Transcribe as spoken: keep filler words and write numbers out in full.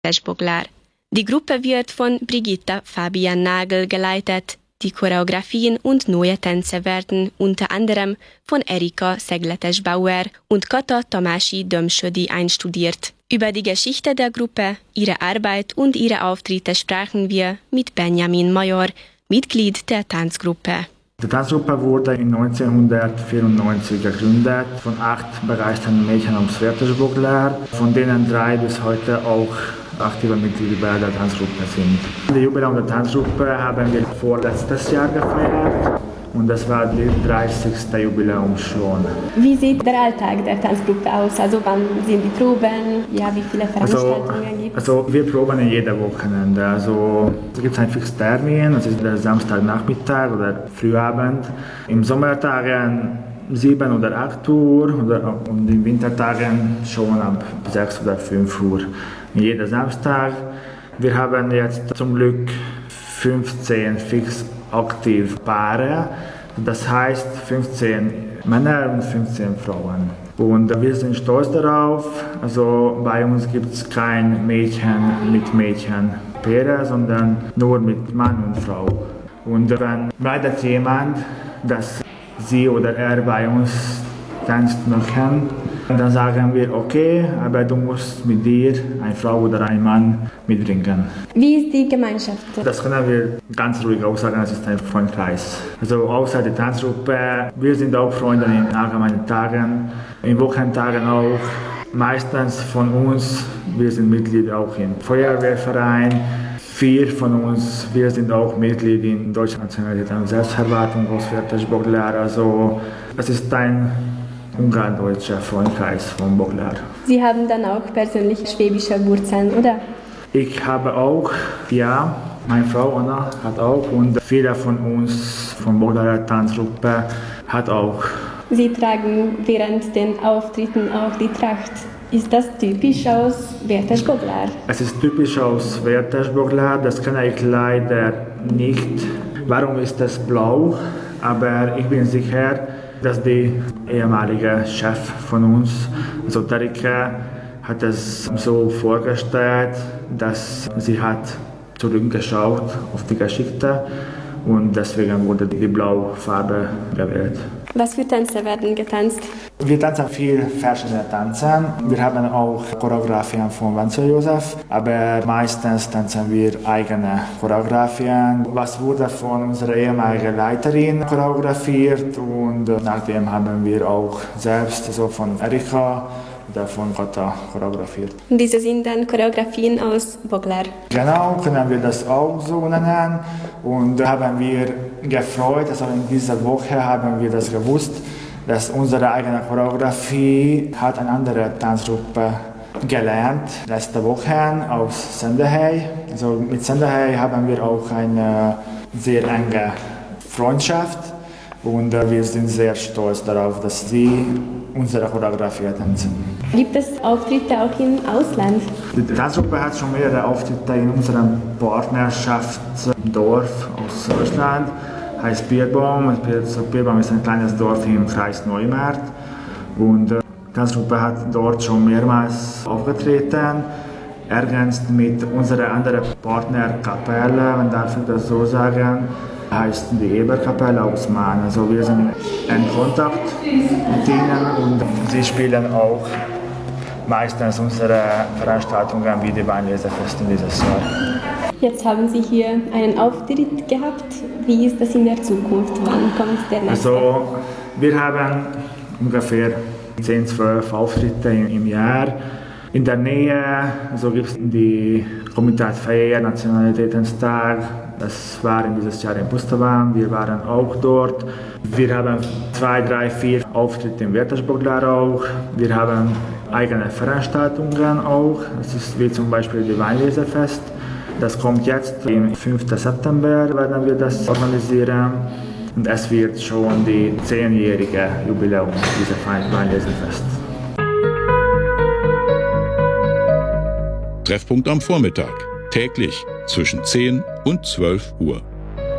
Wertesboglar. Die Gruppe wird von Brigitta Fabian Nagel geleitet. Die Choreografien und neue Tänze werden unter anderem von Erika Szegletes-Bauer und Kata Tamási Dömsödi einstudiert. Über die Geschichte der Gruppe, ihre Arbeit und ihre Auftritte sprachen wir mit Benjamin Major, Mitglied der Tanzgruppe. Die Tanzgruppe wurde in neunzehnhundertvierundneunzig gegründet von acht begeisterten Mädchen aus Wertesboglar, von denen drei bis heute auch aktive Mitglieder der Tanzgruppe sind. Die Jubiläum der Tanzgruppe haben wir vorletztes Jahr gefeiert und das war das dreißigste Jubiläum schon. Wie sieht der Alltag der Tanzgruppe aus? Also wann sind die Proben? Ja, wie viele Veranstaltungen also, gibt es? Also wir proben jede Wochenende. Also es gibt einen fixen Termin, das ist der Samstagnachmittag oder Frühabend. Im Sommertagen sieben oder acht Uhr oder, und in Wintertagen schon ab sechs oder fünf Uhr. Jeden Samstag. Wir haben jetzt zum Glück fünfzehn fix aktiv Paare. Das heißt fünfzehn Männer und fünfzehn Frauen. Und wir sind stolz darauf. Also bei uns gibt es kein Mädchen mit Mädchen Paare, sondern nur mit Mann und Frau. Und wenn leidet jemand, dass sie oder er bei uns tanzt möchten, dann sagen wir, okay, aber du musst mit dir eine Frau oder einen Mann mitbringen. Wie ist die Gemeinschaft? Das können wir ganz ruhig auch sagen, es ist ein Freundkreis. Also außer der Tanzgruppe, wir sind auch Freunde in allgemeinen Tagen, in Wochentagen auch. Meistens von uns, wir sind Mitglied auch im Feuerwehrverein. Vier von uns, wir sind auch Mitglied in Deutscher Nationalität und Selbstverwaltung aus Wertesboglar. Also es ist ein ungardeutscher Freundkreis von Boglar. Sie haben dann auch persönlich schwäbische Wurzeln, oder? Ich habe auch, ja, meine Frau Anna hat auch und viele von uns von Boglarer Tanzgruppe hat auch. Sie tragen während den Auftritten auch die Tracht. Ist das typisch aus Wertesboglar? Es ist typisch aus Wertesboglar, das kann ich leider nicht. Warum ist das blau? Aber ich bin sicher, dass der ehemalige Chef von uns, also Terike, hat es so vorgestellt, dass sie hat zurückgeschaut auf die Geschichte und deswegen wurde die blaue Farbe gewählt. Was für Tänze werden getanzt? Wir tanzen viel verschiedene Tänze. Wir haben auch Choreografien von Wenzel Josef, aber meistens tanzen wir eigene Choreografien. Was wurde von unserer ehemaligen Leiterin choreografiert und nachdem haben wir auch selbst also von Erika oder von Kata choreografiert. Diese sind dann Choreografien aus Boglar? Genau, können wir das auch so nennen. Und da haben wir gefreut, also in dieser Woche haben wir das gewusst, dass unsere eigene Choreografie hat eine andere Tanzgruppe gelernt. Letzte Woche aus Sendehey. Also mit Sendehey haben wir auch eine sehr enge Freundschaft und wir sind sehr stolz darauf, dass sie unsere Choreografie tanzen. Gibt es Auftritte auch im Ausland? Die Tanzgruppe hat schon mehrere Auftritte in unserem Partnerschaftsdorf aus Deutschland. Heißt Bierbaum. Bierbaum ist ein kleines Dorf im Kreis Neumarkt. Und die Tanzgruppe hat dort schon mehrmals aufgetreten. Ergänzt mit unserer anderen Partnerkapelle, wenn darf ich das so sagen, heißt die Eberkapelle aus Mahn. Also wir sind in Kontakt mit ihnen und sie spielen auch meistens unsere Veranstaltungen wie die Weinlesefest in dieses Jahr. Jetzt haben Sie hier einen Auftritt gehabt. Wie ist das in der Zukunft? Wann kommt der nächste? Also wir haben ungefähr zehn, zwölf Auftritte im Jahr. In der Nähe also gibt es die Komitat Feier Nationalitätenstag. Das war in dieses Jahr in Pusterwam. Wir waren auch dort. Wir haben zwei, drei, vier Auftritte in Wertesboglar auch. Wir haben eigene Veranstaltungen auch. Das ist wie zum Beispiel die Weinlesefest. Das kommt jetzt am fünften September, werden wir das organisieren. Und es wird schon die zehnjährige Jubiläum dieser Weinlesefest. Treffpunkt am Vormittag, täglich zwischen zehn und zwölf Uhr.